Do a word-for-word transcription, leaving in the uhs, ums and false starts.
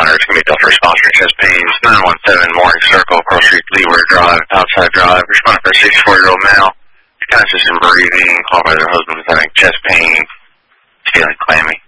matter. It's going to be Delta response for chest pains. nine one seven Morning Circle, Pearl Street, Leeward Drive, outside drive. Responding for a sixty-four-year-old male. Conscious and breathing. Called by their husband was having chest pain. Feeling clammy.